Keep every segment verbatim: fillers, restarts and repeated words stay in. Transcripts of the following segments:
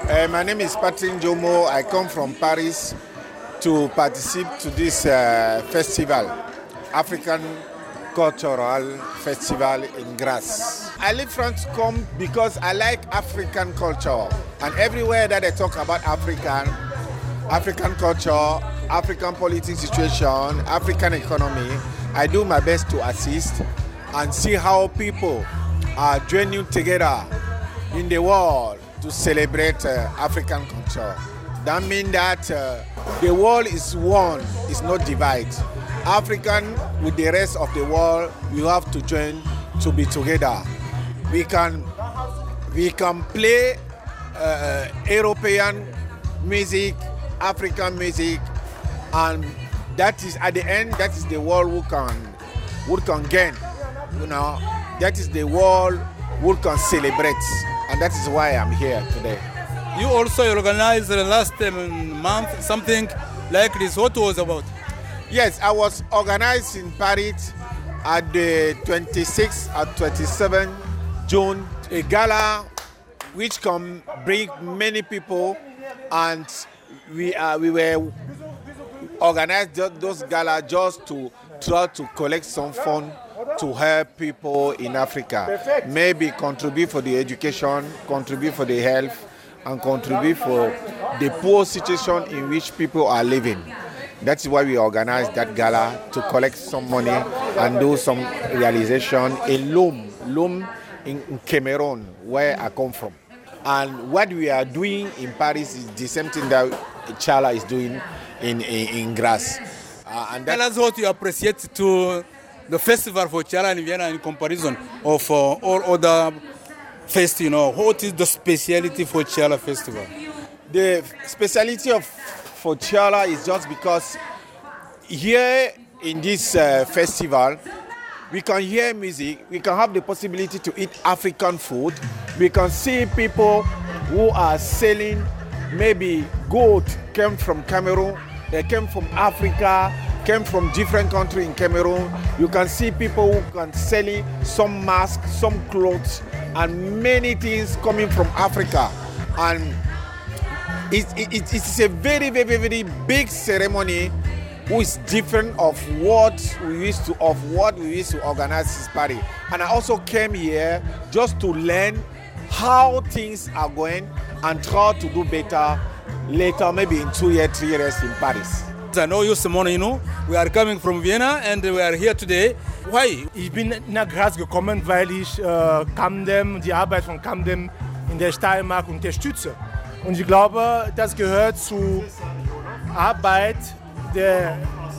Uh, my name is Patrick Jomo. I come from Paris to participate to this uh, festival, African Cultural Festival in Grasse. I live France come because I like African culture, and everywhere that I talk about African, African culture, African political situation, African economy, I do my best to assist and see how people are joining together in the world to celebrate uh, African culture. That means that uh, the world is one, it's not divided. African with the rest of the world, we have to join to be together. We can, we can play uh, European music, African music, and that is at the end, that is the world who can, who can gain. You know, that is the world who can celebrate, and that is why I'm here today. You also organized the last um, month something like this. What was about? Yes, I was organized in Paris at the twenty-sixth and twenty-seventh June, a gala which can bring many people, and we uh, we were organized those gala just to try to collect some fund to help people in Africa. Maybe contribute for the education, contribute for the health, and contribute for the poor situation in which people are living. That's why we organized that gala, to collect some money and do some realization in Lom, Lom in, in Cameroon, where I come from. And what we are doing in Paris is the same thing that Tchala is doing in, in, in Grasse. Uh, and Tell us what you appreciate to the festival for Tchala in Vienna in comparison of uh, all other festivals. You know, what is the speciality for Tchala festival? The speciality of for Tchala is just because here in this uh, festival, we can hear music, we can have the possibility to eat African food, we can see people who are selling maybe goat came from Cameroon, they came from Africa, came from different countries in Cameroon. You can see people who can sell some masks, some clothes, and many things coming from Africa. And it, it, it's a very, very, very big ceremony, which is different of what we used to of what we used to organize this party. And I also came here just to learn how things are going and try to do better later, maybe in two years, three years in Paris. I know you, Simone, you know, we are coming from Vienna and we are here today. Why? Ich bin nach Graz gekommen, weil ich äh, Camden, die Arbeit von Camden in der Steiermark unterstütze. Und ich glaube, das gehört zur Arbeit der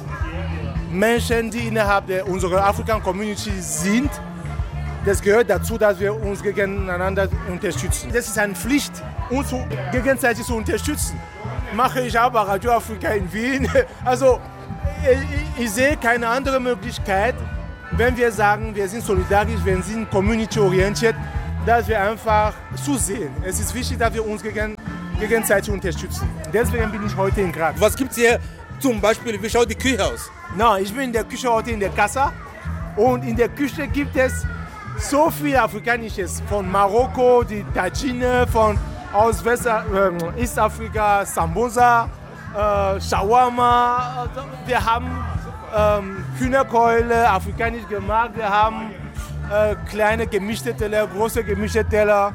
Menschen, die innerhalb der, unserer African Community sind. Das gehört dazu, dass wir uns gegeneinander unterstützen. Das ist eine Pflicht, uns gegenseitig zu unterstützen. Mache ich auch bei Radio Afrika in Wien. Also ich, ich sehe keine andere Möglichkeit, wenn wir sagen, wir sind solidarisch, wir sind community-orientiert, dass wir einfach zusehen. Es ist wichtig, dass wir uns gegen, gegenseitig unterstützen. Deswegen bin ich heute in Graz. Was gibt es hier zum Beispiel? Wie schaut die Küche aus? No, ich bin in der Küche heute in der Casa. Und in der Küche gibt es so viel Afrikanisches. Von Marokko, die Tagine, von aus West, äh, East-Afrika, Sambosa, äh, Shawarma. Wir haben ähm, Hühnerkeule, afrikanisch gemacht. Wir haben äh, kleine gemischte Teller, große gemischte Teller,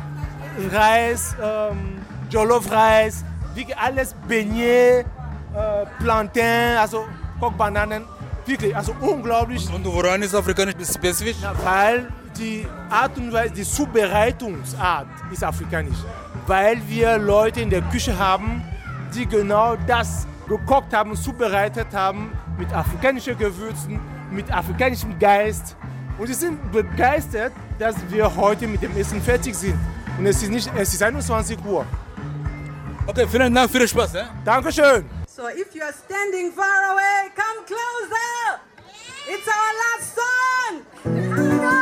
Reis, ähm, Jollof-Reis, wirklich alles Beignet, äh, Plantain, also Kochbananen. Wirklich, also unglaublich. Und woran ist afrikanisch spezifisch? Ja, weil die Art und Weise, die Zubereitungsart ist afrikanisch. Weil wir Leute in der Küche haben, die genau das gekocht haben, zubereitet haben, mit afrikanischen Gewürzen, mit afrikanischem Geist. Und sie sind begeistert, dass wir heute mit dem Essen fertig sind. Und es ist, nicht, es ist einundzwanzig Uhr. Okay, vielen Dank, viel Spaß. Eh? Dankeschön. So if you are standing far away, come closer. It's our last song.